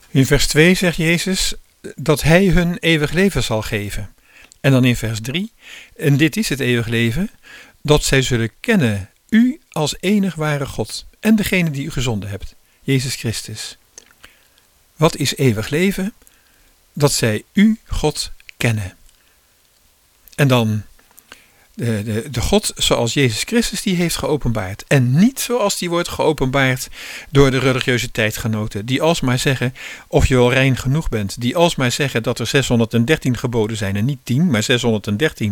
In vers 2 zegt Jezus dat hij hun eeuwig leven zal geven. En dan in vers 3, en dit is het eeuwig leven, dat zij zullen kennen u als enig ware God en degene die u gezonden hebt, Jezus Christus. Wat is eeuwig leven? Dat zij u, God, kennen. En dan de God zoals Jezus Christus die heeft geopenbaard. En niet zoals die wordt geopenbaard door de religieuze tijdgenoten. Die alsmaar zeggen of je wel rein genoeg bent. Die alsmaar zeggen dat er 613 geboden zijn en niet 10, maar 613.